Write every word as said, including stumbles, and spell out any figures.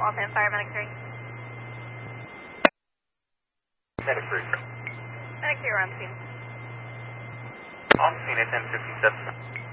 Waltham Fire, Medic three. Medic three. Medic three, we're on scene. On scene at ten fifty-seven.